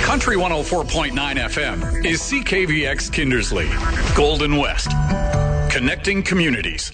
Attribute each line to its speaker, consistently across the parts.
Speaker 1: Country 104.9 FM is CKVX Kindersley, Golden West, connecting communities.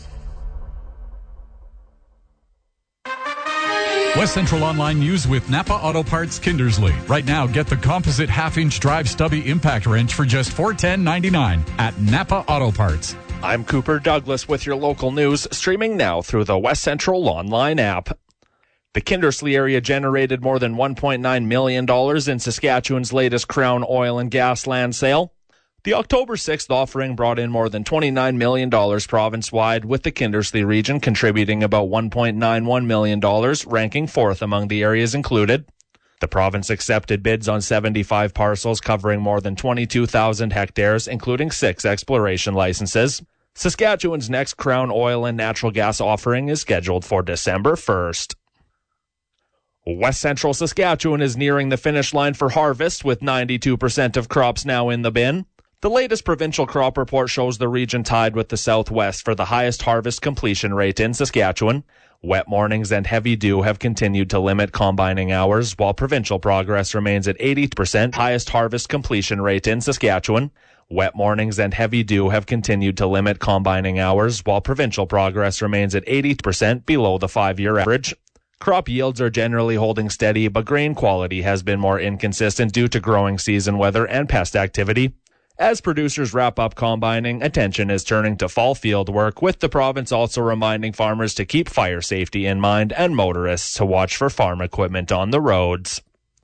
Speaker 2: West Central Online News with Napa Auto Parts Kindersley. Right now, get the composite half-inch drive stubby impact wrench for just $410.99 at Napa Auto Parts.
Speaker 3: I'm Cooper Douglas with your local news, streaming now through the West Central Online app. The Kindersley area generated more than $1.9 million in Saskatchewan's latest Crown oil and gas land sale. The October 6th offering brought in more than $29 million province-wide, with the Kindersley region contributing about $1.91 million, ranking fourth among the areas included. The province accepted bids on 75 parcels covering more than 22,000 hectares, including 6 exploration licenses. Saskatchewan's next Crown oil and natural gas offering is scheduled for December 1st. West Central Saskatchewan is nearing the finish line for harvest, with 92% of crops now in the bin. The latest provincial crop report shows the region tied with the Southwest for the highest harvest completion rate in Saskatchewan. Wet mornings and heavy dew have continued to limit combining hours, while provincial progress remains at 80%, highest harvest completion rate in Saskatchewan. Wet mornings and heavy dew have continued to limit combining hours, while provincial progress remains at 80%, below the 5-year average. Crop yields are generally holding steady, but grain quality has been more inconsistent due to growing season weather and pest activity. As producers wrap up combining, attention is turning to fall field work, with the province also reminding farmers to keep fire safety in mind and motorists to watch for farm equipment on the roads.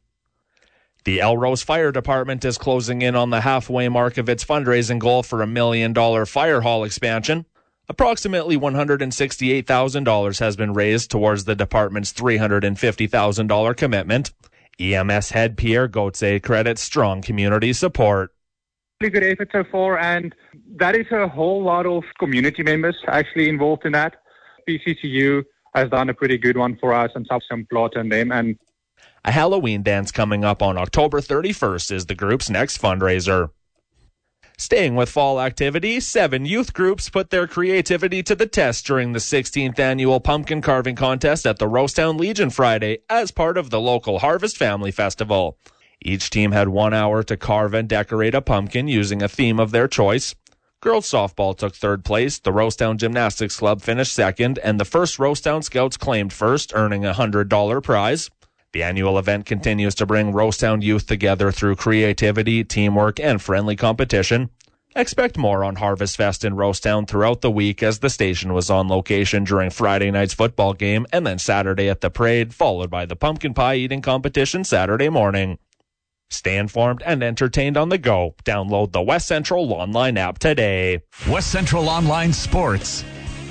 Speaker 3: The Elrose Fire Department is closing in on the halfway mark of its fundraising goal for $1 million fire hall expansion. Approximately $168,000 has been raised towards the department's $350,000 commitment. EMS head Pierre Gauthier credits strong community support.
Speaker 4: Really good effort so far, and that is a whole lot of community members actually involved in that. PCCU has done a pretty good one for us and some plot on them. And
Speaker 3: a Halloween dance coming up on October 31st is the group's next fundraiser. Staying with fall activity, 7 youth groups put their creativity to the test during the 16th annual pumpkin carving contest at the Rosetown Legion Friday as part of the local Harvest Family Festival. Each team had 1 hour to carve and decorate a pumpkin using a theme of their choice. Girls softball took third place, the Rosetown Gymnastics Club finished second, and the first Rosetown Scouts claimed first, earning a $100 prize. The annual event continues to bring Rosetown youth together through creativity, teamwork, and friendly competition. Expect more on Harvest Fest in Rosetown throughout the week, as the station was on location during Friday night's football game and then Saturday at the parade, followed by the pumpkin pie eating competition Saturday morning. Stay informed and entertained on the go. Download the West Central Online app today.
Speaker 2: West Central Online Sports.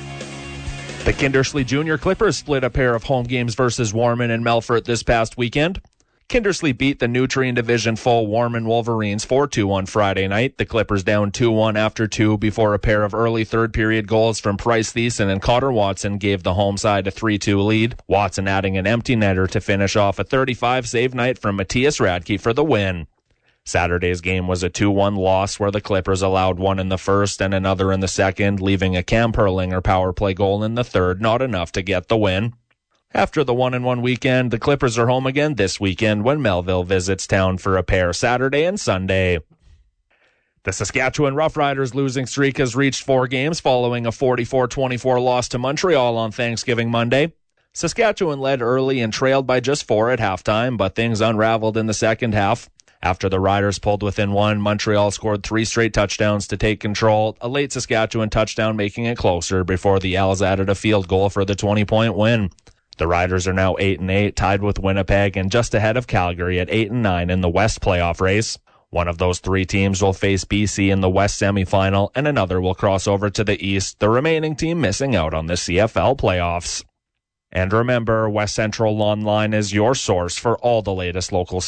Speaker 3: The Kindersley Junior Clippers split a pair of home games versus Warman and Melfort this past weekend. Kindersley beat the Nutrien Division foe Warman Wolverines 4-2 on Friday night. The Clippers down 2-1 after 2 before a pair of early third-period goals from Price Thiessen and Cotter Watson gave the home side a 3-2 lead. Watson adding an empty netter to finish off a 35-save night from Matthias Radke for the win. Saturday's game was a 2-1 loss, where the Clippers allowed one in the first and another in the second, leaving a Cam Perlinger power play goal in the third, not enough to get the win. After the 1-1 weekend, the Clippers are home again this weekend when Melville visits town for a pair Saturday and Sunday. The Saskatchewan Roughriders losing streak has reached 4 games following a 44-24 loss to Montreal on Thanksgiving Monday. Saskatchewan led early and trailed by just 4 at halftime, but things unraveled in the second half. After the Riders pulled within 1, Montreal scored 3 straight touchdowns to take control, a late Saskatchewan touchdown making it closer before the Owls added a field goal for the 20-point win. The Riders are now 8-8, tied with Winnipeg and just ahead of Calgary at 8-9 in the West playoff race. One of those 3 teams will face BC in the West semifinal, and another will cross over to the East, the remaining team missing out on the CFL playoffs. And remember, West Central Online is your source for all the latest local